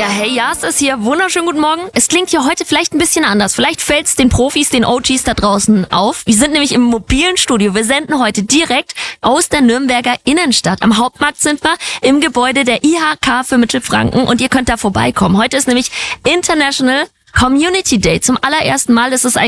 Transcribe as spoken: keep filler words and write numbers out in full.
hey, ja, es ist hier. Wunderschönen guten Morgen. Es klingt hier heute vielleicht ein bisschen anders. Vielleicht fällt es den Profis, den O Gs da draußen auf. Wir sind nämlich im mobilen Studio. Wir senden heute direkt aus der Nürnberger Innenstadt. Am Hauptmarkt sind wir im Gebäude der I H K für Mittelfranken und ihr könnt da vorbeikommen. Heute ist nämlich International Community Day. Zum allerersten Mal ist es ein